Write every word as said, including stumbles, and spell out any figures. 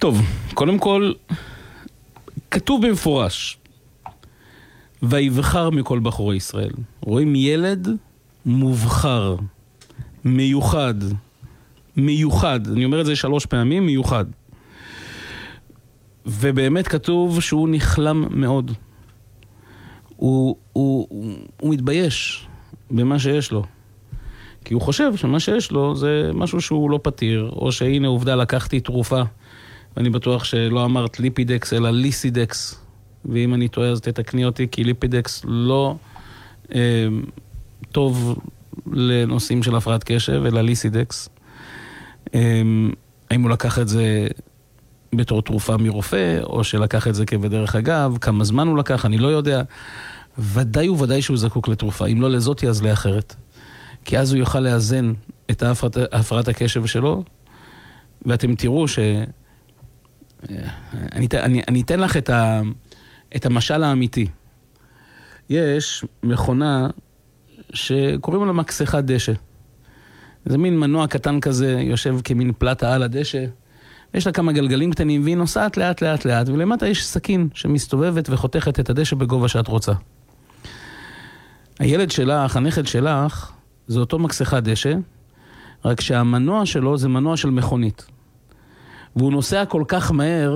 טוב, קודם כל, כתוב במפורש, ויבחר מכל בחורי ישראל. רואים ילד מובחר, מיוחד, מיוחד, אני אומר את זה שלוש פעמים, מיוחד. ובאמת כתוב שהוא נחלם מאוד. הוא, הוא, הוא, הוא מתבייש במה שיש לו. כי הוא חושב שמה שיש לו זה משהו שהוא לא פתיר, או שהנה עובדה לקחתי תרופה, ואני בטוח שלא אמרת ליפידקס אלא ליסידקס, ואם אני טועה אז תתקני אותי, כי ליפידקס לא אה, טוב לנושאים של הפרעת קשב, אלא ליסידקס. אה, האם הוא לקח את זה בתור תרופה מרופא, או שלקח את זה כבדרך אגב, כמה זמן הוא לקח, אני לא יודע. ודאי וודאי שהוא זקוק לתרופה, אם לא לזאתי אז לאחרת. כי אז הוא יוכל לאזן את ההפרעת, הפרעת הקשב שלו, ואתם תראו ש... אני, אני, אני אתן לך את, ה, את המשל האמיתי. יש מכונה שקוראים לה מקסחת דשא. זה מין מנוע קטן כזה, יושב כמין פלטה על הדשא, יש לה כמה גלגלים קטנים, והיא נוסעת לאט לאט לאט, ולמטה יש סכין שמסתובבת וחותכת את הדשא בגובה שאת רוצה. הילד שלך, הנכד שלך, זה אותו מקסחת דשא, רק שהמנוע שלו זה מנוע של מכונית. והוא נוסע כל כך מהר,